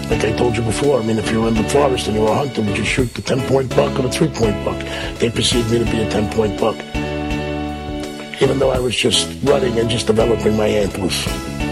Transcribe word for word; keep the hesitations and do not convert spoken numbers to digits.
Like I told you before, I mean, if you were in the forest and you were hunting, would you shoot the ten-point buck or the three-point buck? They perceived me to be a ten-point buck, even though I was just running and just developing my antlers.